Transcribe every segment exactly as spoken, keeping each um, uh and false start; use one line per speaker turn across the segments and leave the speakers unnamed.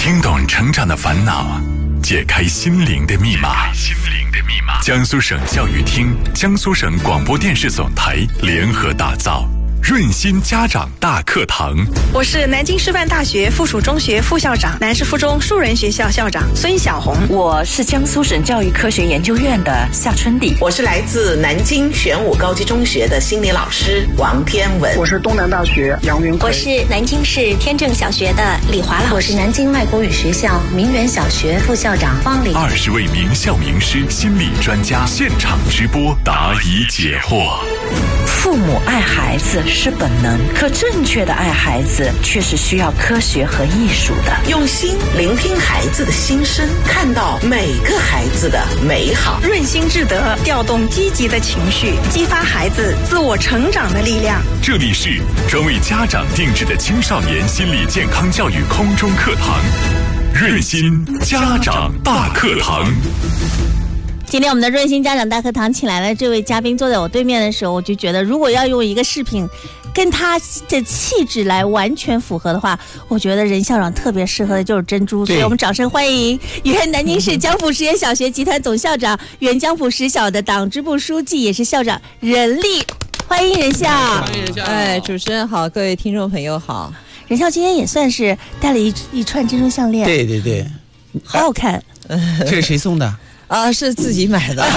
听懂成长的烦恼，解开心灵的密码。心灵的密码。江苏省教育厅、江苏省广播电视总台联合打造润心家长大课堂。
我是南京师范大学附属中学副校长、南师附中树人学校校长孙小红。
我是江苏省教育科学研究院的夏春丽。
我是来自南京玄武高级中学的心理老师王天文。
我是东南大学杨云奎。
我是南京市天正小学的李华老师。
我是南京外国语学校明园小学副校长方玲。
二十位名校名师、心理专家现场直播答疑解惑。
父母爱孩子是本能，可正确的爱孩子却是需要科学和艺术的。
用心聆听孩子的心声，看到每个孩子的美好。
润心智德，调动积极的情绪，激发孩子自我成长的力量。
这里是专为家长定制的青少年心理健康教育空中课堂，润心家长大课堂。
今天我们的润心家长大课堂请来了这位嘉宾，坐在我对面的时候，我就觉得如果要用一个饰品跟他的气质来完全符合的话，我觉得任校长特别适合的就是珍珠。所以我们掌声欢迎原南京市江浦实验小学集团总校长、原江浦实小的党支部书记，也是校长任丽。欢迎任校。
欢迎任校。
哎，主持人好，各位听众朋友好。
任校今天也算是戴了一一串珍珠项链。
对对对，
好好看。
这是谁送的？
啊，是自己买的。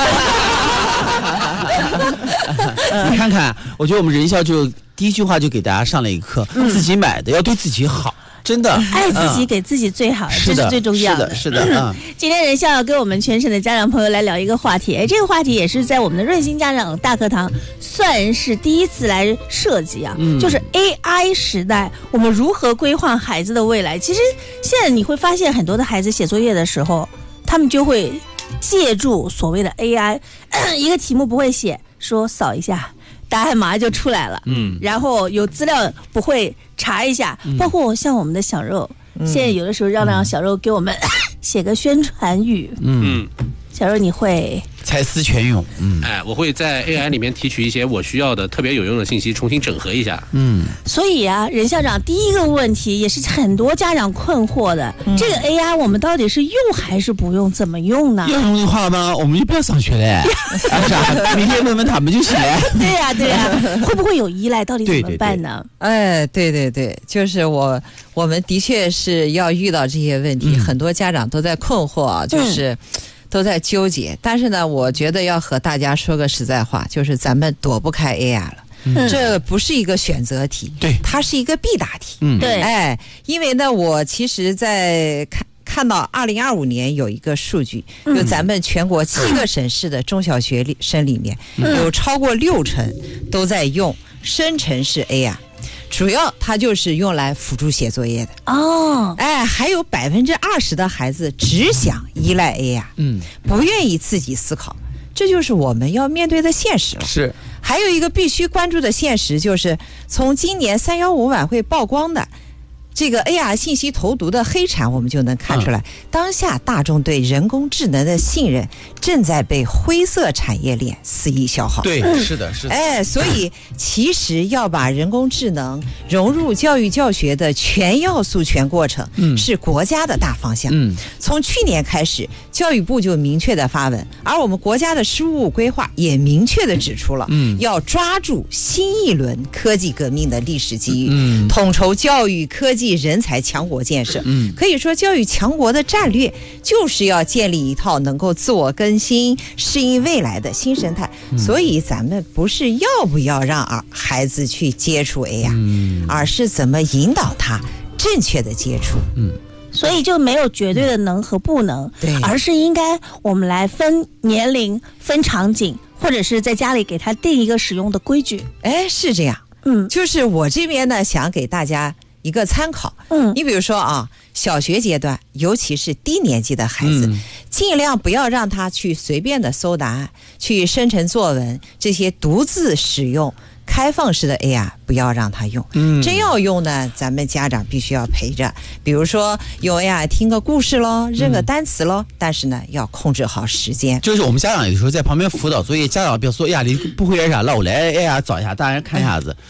你看看，我觉得我们任校就第一句话就给大家上了一课，嗯、自己买的要对自己好，真的
爱自己，给自己最好，
嗯、
这是最重要的。
是的，是的。嗯、
今天任校要跟我们全省的家长朋友来聊一个话题，哎，这个话题也是在我们的润心家长大课堂算是第一次来设计啊，嗯、就是 A I 时代，我们如何规划孩子的未来。其实现在你会发现，很多的孩子写作业的时候，他们就会借助所谓的 A I， 一个题目不会写，说扫一下，答案马上就出来了。嗯，然后有资料不会查一下，嗯、包括像我们的小肉，嗯、现在有的时候让让小肉给我们、嗯、写个宣传语。嗯，小肉你会？
才思泉涌。
嗯，哎，我会在 A I 里面提取一些我需要的特别有用的信息，重新整合一下。嗯，
所以啊，任校长第一个问题也是很多家长困惑的，嗯、这个 A I 我们到底是用还是不用？怎么用呢？
要用的话呢，我们就不要上学了，是吧？每天问问他们就行了。
对呀、啊，对呀、啊，会不会有依赖？到底怎么办呢？
对对对哎，对对对，就是我，我们的确是要遇到这些问题，嗯、很多家长都在困惑啊，就是。嗯都在纠结，但是呢，我觉得要和大家说个实在话，就是咱们躲不开 A I 了。嗯、这不是一个选择题，
对，
它是一个必答题。
嗯，对，
哎，因为呢，我其实在看看到二零二五年有一个数据，嗯、就咱们全国七个省市的中小学生里面，嗯、有超过六成都在用生成式 A I。主要它就是用来辅助写作业的哦，哎，还有百分之二十的孩子只想依赖 A I， 嗯，不愿意自己思考，这就是我们要面对的现实了。
是，
还有一个必须关注的现实，就是从今年三幺五晚会曝光的这个 A I 信息投毒的黑产，我们就能看出来，嗯、当下大众对人工智能的信任正在被灰色产业链肆意消耗。
对，是的，是的。
哎，所以其实要把人工智能融入教育教学的全要素全过程，嗯、是国家的大方向。嗯，从去年开始，教育部就明确的发文，而我们国家的十五五规划也明确的指出了，嗯，要抓住新一轮科技革命的历史机遇，嗯，统筹教育科技人才强国建设。嗯，可以说教育强国的战略就是要建立一套能够自我更新、适应未来的新生态。嗯、所以咱们不是要不要让孩子去接触 A I，嗯、而是怎么引导他正确的接触。嗯，
所以就没有绝对的能和不能，对，而是应该我们来分年龄、分场景，或者是在家里给他定一个使用的规矩。
哎，是这样。嗯，就是我这边呢，想给大家一个参考。嗯，你比如说啊，小学阶段，尤其是低年级的孩子，嗯、尽量不要让他去随便的搜答案，去生成作文，这些独自使用开放式的 A I 不要让他用。嗯，真要用呢，咱们家长必须要陪着，比如说用 A I 听个故事咯，认个单词咯，嗯、但是呢要控制好时间。
就是我们家长有时候在旁边辅导作业，家长比如说哎呀你不会啥，那我来 A I 找一下，大家看一下子，